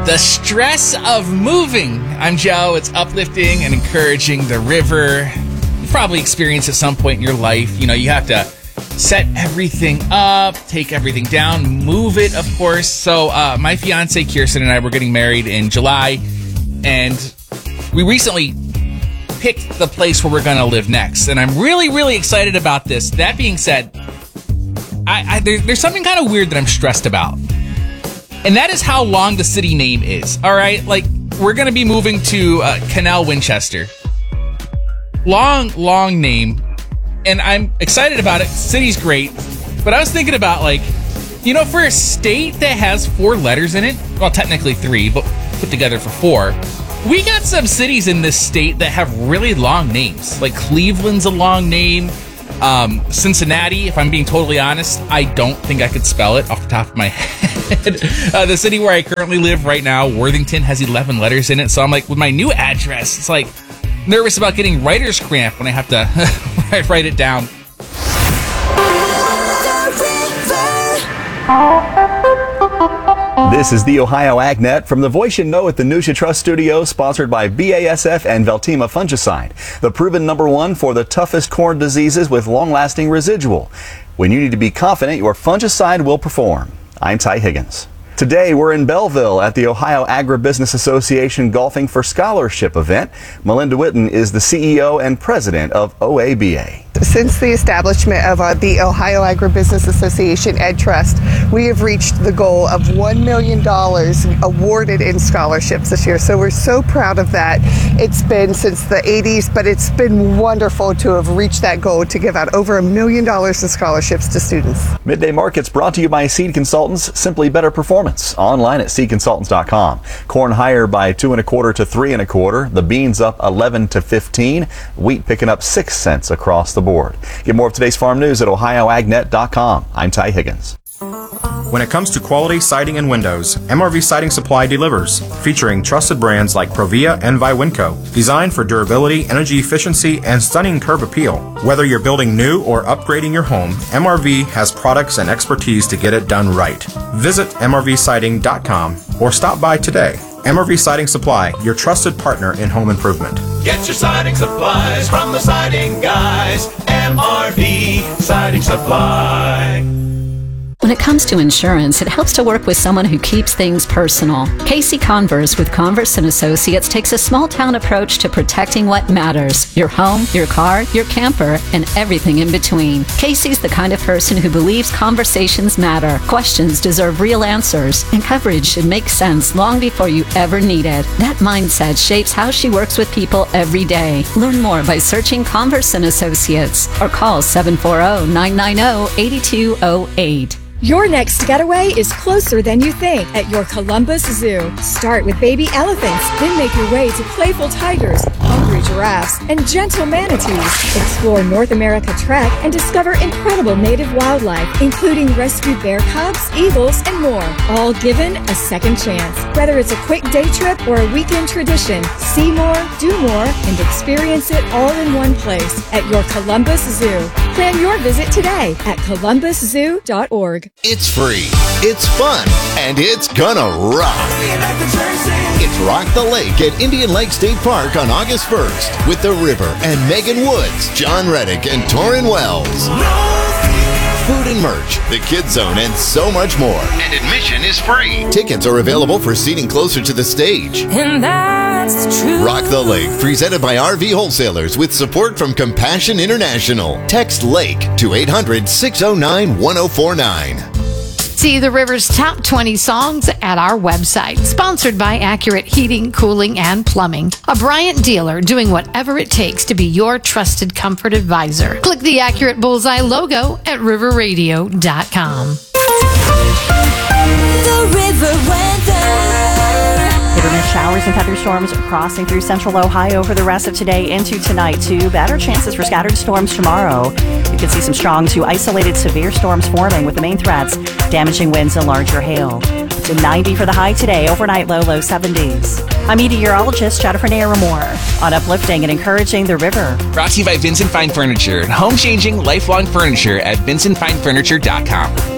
The stress of moving. I'm Joe. It's uplifting and encouraging the river. You've probably experienced at some point in your life. You know, you have to set everything up, take everything down, move it, of course. So my fiance Kirsten and I were getting married in July, and we recently picked the place where we're going to live next. And I'm really, really excited about this. That being said, there's something kind of weird that I'm stressed about. And that is how long the city name is. All right, like we're going to be moving to Canal Winchester. Long name. And I'm excited about it. City's great. But I was thinking about, like, you know, for a state that has 4 letters in it, well, technically 3, but put together for 4, we got some cities in this state that have really long names. Like Cleveland's a long name. Cincinnati, if I'm being totally honest, I don't think I could spell it off the top of my head. The city where I currently live right now, Worthington, has 11 letters in it. So I'm like, with my new address, it's like nervous about getting writer's cramp when I have to write it down. This is the Ohio AgNet from the Voice You Know at the Nusha Trust Studio, sponsored by BASF and Veltima Fungicide, the proven #1 for the toughest corn diseases with long-lasting residual. When you need to be confident your fungicide will perform. I'm Ty Higgins. Today, we're in Belleville at the Ohio Agribusiness Association Golfing for Scholarship event. Melinda Witten is the CEO and president of OABA. Since the establishment of the Ohio Agribusiness Association Ed Trust, we have reached the goal of $1 million awarded in scholarships this year. So we're so proud of that. It's been since the 80s, but it's been wonderful to have reached that goal to give out over $1 million in scholarships to students. Midday Markets brought to you by Seed Consultants, simply better performance. Online at seedconsultants.com. Corn higher by 2 1/4 to 3 1/4. The beans up 11 to 15. Wheat picking up 6 cents across the board. Get more of today's farm news at ohioagnet.com. I'm Ty Higgins. When it comes to quality siding and windows, MRV Siding Supply delivers, featuring trusted brands like Provia and Viwinco, designed for durability, energy efficiency, and stunning curb appeal. Whether you're building new or upgrading your home, MRV has products and expertise to get it done right. Visit mrvsiding.com or stop by today. MRV Siding Supply, your trusted partner in home improvement. Get your siding supplies from the siding guys. MRV Siding Supply. When it comes to insurance, it helps to work with someone who keeps things personal. Casey Converse with Converse & Associates takes a small-town approach to protecting what matters: your home, your car, your camper, and everything in between. Casey's the kind of person who believes conversations matter, questions deserve real answers, and coverage should make sense long before you ever need it. That mindset shapes how she works with people every day. Learn more by searching Converse & Associates or call 740-990-8208. Your next getaway is closer than you think at your Columbus Zoo. Start with baby elephants, then make your way to playful tigers, hungry giraffes, and gentle manatees. Explore North America Trek and discover incredible native wildlife, including rescued bear cubs, eagles, and more, all given a second chance. Whether it's a quick day trip or a weekend tradition, see more, do more, and experience it all in one place at your Columbus Zoo. Plan your visit today at columbuszoo.org. It's free, it's fun, and it's gonna rock. It's Rock the Lake at Indian Lake State Park on August 1st with The River and Megan Woods, John Reddick, and Torrin Wells. Food and merch, the Kids Zone, and so much more. And admission is free. Tickets are available for seating closer to the stage. And that's true. Rock the Lake, presented by RV Wholesalers with support from Compassion International. Text LAKE to 800-609-1049. See the River's top 20 songs at our website. Sponsored by Accurate Heating, Cooling, and Plumbing. A Bryant dealer doing whatever it takes to be your trusted comfort advisor. Click the Accurate Bullseye logo at riverradio.com. The River weather. Intermittent showers and thunderstorms crossing through central Ohio for the rest of today into tonight, too. Better chances for scattered storms tomorrow. You can see some strong to isolated severe storms forming, with the main threats damaging winds and larger hail. To 90 for the high today, overnight low 70s. I'm meteorologist Jennifer Naramore on uplifting and encouraging the river. Brought to you by Vincent Fine Furniture, home-changing, lifelong furniture at vincentfinefurniture.com.